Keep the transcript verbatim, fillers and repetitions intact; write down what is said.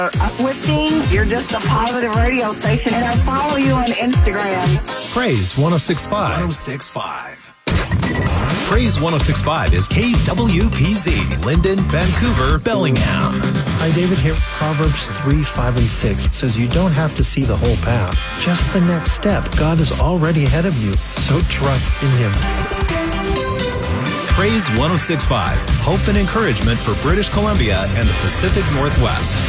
Uplifting. You're just a positive radio station, and I follow you on Instagram. Praise one oh six point five. one oh six point five. Praise one oh six point five is K W P Z, Linden, Vancouver, Bellingham. Hi, David here. Proverbs three, five, and six says you don't have to see the whole path, just the next step. God is already ahead of you, so trust in Him. Praise one oh six point five, hope and encouragement for British Columbia and the Pacific Northwest.